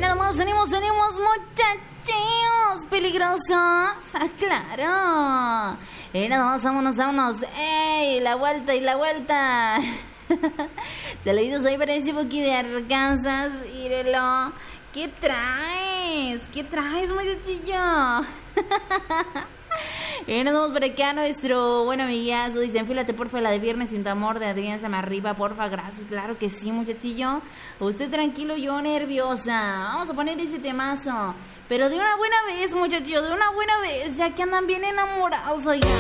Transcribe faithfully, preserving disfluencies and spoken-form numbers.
nada más, venimos, venimos, muchachos peligrosos. Ah, claro. Y nada más, vámonos, vámonos. ¡Ey! La vuelta y la vuelta. Saluditos ahí para ese Buki de Arkansas. Írelo. ¿Qué traes? ¿Qué traes, muchachillo? Y nos vamos por acá, nuestro buen amigazo. Dice, enfílate porfa la de Viernes sin tu amor de Adrián Samarriba, porfa, gracias. Claro que sí, muchachillo. Usted tranquilo, yo nerviosa. Vamos a poner ese temazo, pero de una buena vez, muchachillo, de una buena vez, ya que andan bien enamorados, oigan.